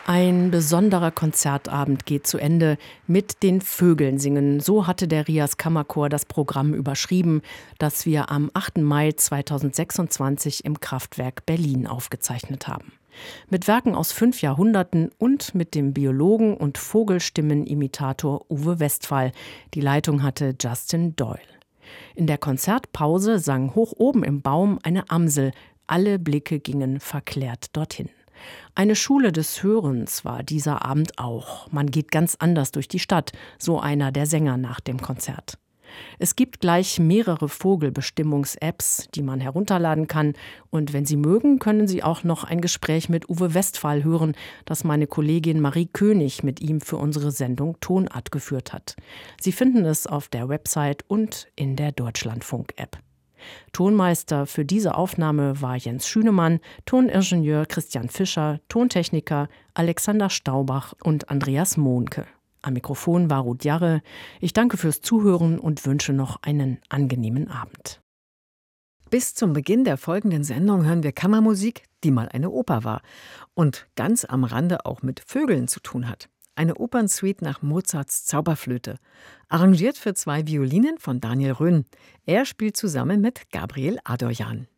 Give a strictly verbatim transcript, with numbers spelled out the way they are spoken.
Ein besonderer Konzertabend geht zu Ende mit den Vögeln singen. So hatte der Rias Kammerchor das Programm überschrieben, das wir am achten Mai zweitausendsechsundzwanzig im Kraftwerk Berlin aufgezeichnet haben. Mit Werken aus fünf Jahrhunderten und mit dem Biologen und Vogelstimmenimitator Uwe Westphal. Die Leitung hatte Justin Doyle. In der Konzertpause sang hoch oben im Baum eine Amsel. Alle Blicke gingen verklärt dorthin. Eine Schule des Hörens war dieser Abend auch. Man geht ganz anders durch die Stadt, so einer der Sänger nach dem Konzert. Es gibt gleich mehrere Vogelbestimmungs-Apps, die man herunterladen kann. Und wenn Sie mögen, können Sie auch noch ein Gespräch mit Uwe Westphal hören, das meine Kollegin Marie König mit ihm für unsere Sendung Tonart geführt hat. Sie finden es auf der Website und in der Deutschlandfunk-App. Tonmeister für diese Aufnahme war Jens Schünemann, Toningenieur Christian Fischer, Tontechniker Alexander Staubach und Andreas Mohnke. Am Mikrofon war Ruth Jarre. Ich danke fürs Zuhören und wünsche noch einen angenehmen Abend. Bis zum Beginn der folgenden Sendung hören wir Kammermusik, die mal eine Oper war und ganz am Rande auch mit Vögeln zu tun hat. Eine Opernsuite nach Mozarts Zauberflöte, arrangiert für zwei Violinen von Daniel Rönn. Er spielt zusammen mit Gabriel Adorjan.